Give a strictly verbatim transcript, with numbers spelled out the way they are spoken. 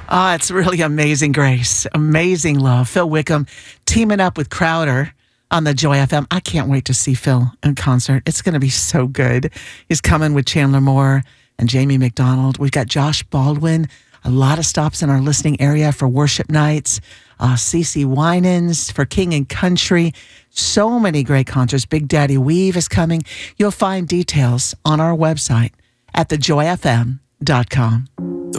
Ah, it's really Amazing Grace, Amazing Love. Phil Wickham teaming up with Crowder on the Joy F M. I can't wait to see Phil in concert. It's going to be so good. He's coming with Chandler Moore and Jamie McDonald. We've got Josh Baldwin. A lot of stops in our listening area for worship nights. Uh, CeCe Winans for King and Country. So many great concerts. Big Daddy Weave is coming. You'll find details on our website at the joy f m dot com.